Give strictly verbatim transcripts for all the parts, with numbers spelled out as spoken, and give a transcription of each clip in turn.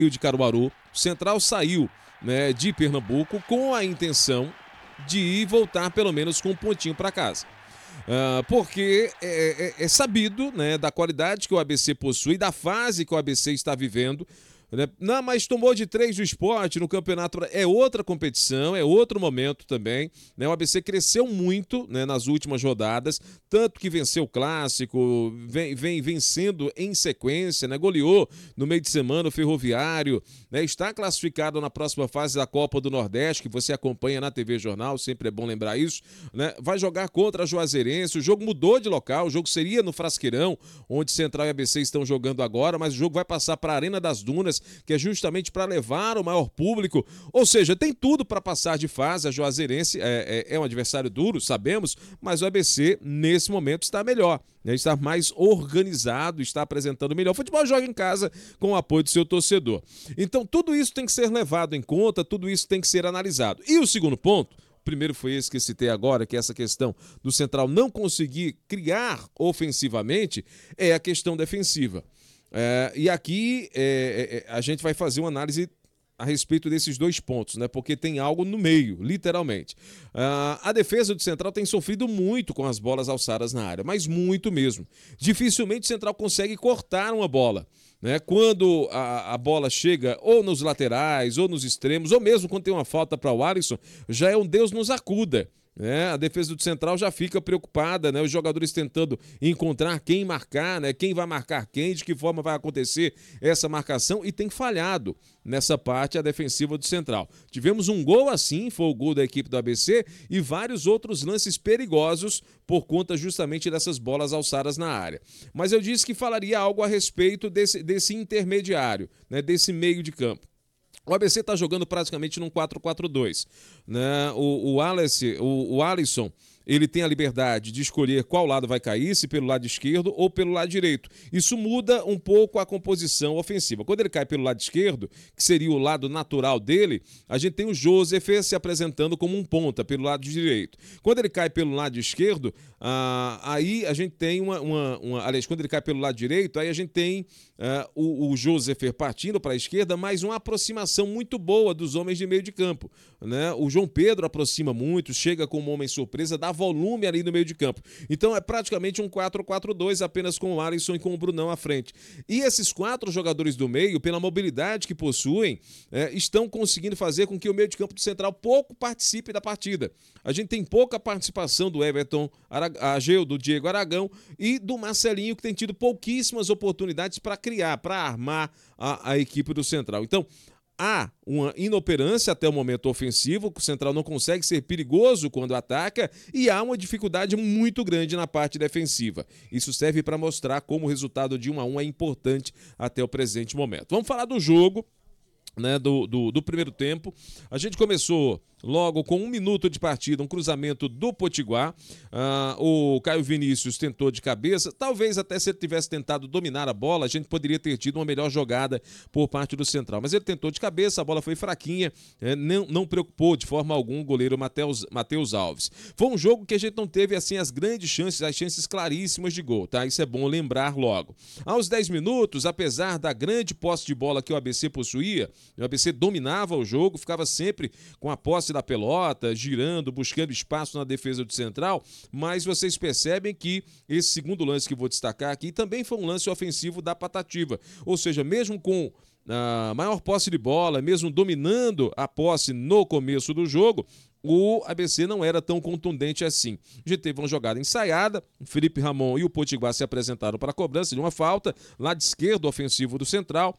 e o de Caruaru. O Central saiu, né, de Pernambuco com a intenção de ir voltar pelo menos com um pontinho para casa. Uh, porque é, é, é sabido, né, da qualidade que o A B C possui, da fase que o A B C está vivendo. Né? Não, mas tomou de três do Sport no campeonato. É outra competição, é outro momento também. Né? O A B C cresceu muito, né, nas últimas rodadas, tanto que venceu o Clássico, vem, vem vencendo em sequência, né? Goleou no meio de semana o Ferroviário, né? Está classificado na próxima fase da Copa do Nordeste, que você acompanha na T V Jornal, sempre é bom lembrar isso. Né? Vai jogar contra a Juazeirense, o jogo mudou de local, o jogo seria no Frasqueirão, onde Central e A B C estão jogando agora, mas o jogo vai passar para a Arena das Dunas, que é justamente para levar o maior público, ou seja, tem tudo para passar de fase. A Juazeirense é, é, é um adversário duro, sabemos, mas o A B C nesse momento está melhor, né? Está mais organizado, está apresentando melhor. O futebol joga em casa com o apoio do seu torcedor. Então tudo isso tem que ser levado em conta, tudo isso tem que ser analisado. E o segundo ponto, o primeiro foi esse que eu citei agora, que é essa questão do Central não conseguir criar ofensivamente, é a questão defensiva. É, e aqui é, é, a gente vai fazer uma análise a respeito desses dois pontos, né? Porque tem algo no meio, literalmente. Uh, a defesa do Central tem sofrido muito com as bolas alçadas na área, mas muito mesmo. Dificilmente o Central consegue cortar uma bola. Né? Quando a, a bola chega ou nos laterais, ou nos extremos, ou mesmo quando tem uma falta para o Alisson, já é um Deus nos acuda. É, a defesa do Central já fica preocupada, né? Os jogadores tentando encontrar quem marcar, né? Quem vai marcar quem, de que forma vai acontecer essa marcação, e tem falhado nessa parte a defensiva do Central. Tivemos um gol assim, foi o gol da equipe do A B C, e vários outros lances perigosos por conta justamente dessas bolas alçadas na área. Mas eu disse que falaria algo a respeito desse, desse intermediário, né? Desse meio de campo. O A B C está jogando praticamente num quatro quatro dois. Né? O, o, Alice, o, o Alisson, ele tem a liberdade de escolher qual lado vai cair, se pelo lado esquerdo ou pelo lado direito. Isso muda um pouco a composição ofensiva. Quando ele cai pelo lado esquerdo, que seria o lado natural dele, a gente tem o Joseph se apresentando como um ponta pelo lado direito. Quando ele cai pelo lado esquerdo, ah, aí a gente tem uma, uma, uma... Aliás, quando ele cai pelo lado direito, aí a gente tem ah, o, o Joseph partindo para a esquerda, mas uma aproximação muito boa dos homens de meio de campo. Né? O João Pedro aproxima muito, chega como homem surpresa, dá volume ali no meio de campo. Então é praticamente um quatro quatro dois, apenas com o Alisson e com o Brunão à frente. E esses quatro jogadores do meio, pela mobilidade que possuem, é, estão conseguindo fazer com que o meio de campo do Central pouco participe da partida. A gente tem pouca participação do Everton Ageu, do Diego Aragão e do Marcelinho, que tem tido pouquíssimas oportunidades para criar, para armar a, a equipe do Central. Então, há uma inoperância até o momento ofensivo, o Central não consegue ser perigoso quando ataca, e há uma dificuldade muito grande na parte defensiva. Isso serve para mostrar como o resultado de um a um é importante até o presente momento. Vamos falar do jogo, né, do, do, do primeiro tempo. A gente começou logo com um minuto de partida, um cruzamento do Potiguar. Ah, o Caio Vinícius tentou de cabeça. Talvez até se ele tivesse tentado dominar a bola, a gente poderia ter tido uma melhor jogada por parte do Central. Mas ele tentou de cabeça, a bola foi fraquinha, é, não, não preocupou de forma alguma o goleiro Mateus, Mateus Alves. Foi um jogo que a gente não teve assim as grandes chances, as chances claríssimas de gol, tá? Isso é bom lembrar logo. Aos dez minutos, apesar da grande posse de bola que o A B C possuía, o A B C dominava o jogo, ficava sempre com a posse da pelota, girando, buscando espaço na defesa do Central, mas vocês percebem que esse segundo lance que eu vou destacar aqui também foi um lance ofensivo da Patativa, ou seja, mesmo com a maior posse de bola, mesmo dominando a posse no começo do jogo, o A B C não era tão contundente assim. A gente teve uma jogada ensaiada, o Felipe Ramon e o Potiguar se apresentaram para a cobrança de uma falta, lado esquerdo ofensivo do Central.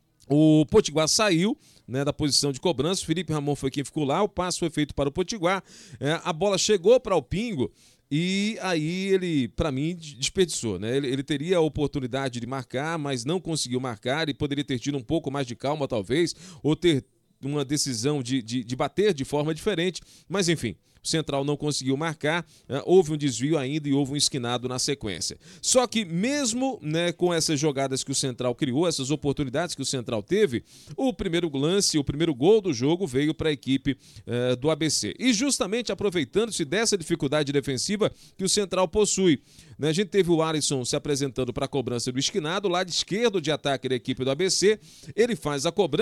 O Potiguar saiu, né, da posição de cobrança, o Felipe Ramon foi quem ficou lá, o passe foi feito para o Potiguar, é, a bola chegou para o Pingo e aí ele, para mim, desperdiçou, né? Ele, ele teria a oportunidade de marcar, mas não conseguiu marcar e poderia ter tido um pouco mais de calma, talvez, ou ter uma decisão de, de, de bater de forma diferente, mas enfim. o Central não conseguiu marcar, uh, houve um desvio ainda e houve um esquinado na sequência. Só que mesmo, né, com essas jogadas que o Central criou, essas oportunidades que o Central teve, o primeiro lance, o primeiro gol do jogo veio para a equipe uh, do A B C. E justamente aproveitando-se dessa dificuldade defensiva que o Central possui, né, a gente teve o Alisson se apresentando para a cobrança do esquinado, lado esquerdo de ataque da equipe do A B C, ele faz a cobrança,